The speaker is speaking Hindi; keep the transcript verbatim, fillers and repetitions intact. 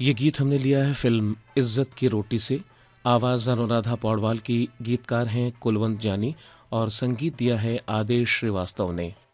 ये गीत हमने लिया है फिल्म इज्जत की रोटी से। आवाज़ अनुराधा पौडवाल की, गीतकार हैं कुलवंत जानी और संगीत दिया है आदेश श्रीवास्तव ने।